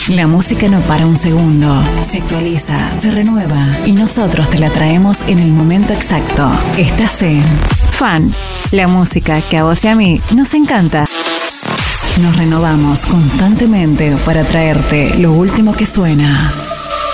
La música no para un segundo, se actualiza, se renueva y nosotros te la traemos en el momento exacto. Estás en Fan, la música que a vos y a mí nos encanta. Nos renovamos constantemente para traerte lo último que suena.